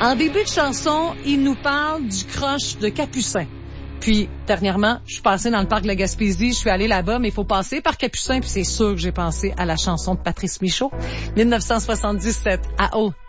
En début de chanson, il nous parle du croche de Capucin. Puis, dernièrement, je suis passée dans le parc de la Gaspésie, je suis allée là-bas, mais il faut passer par Capucin, puis c'est sûr que j'ai pensé à la chanson de Patrice Michaud, 1977, à haut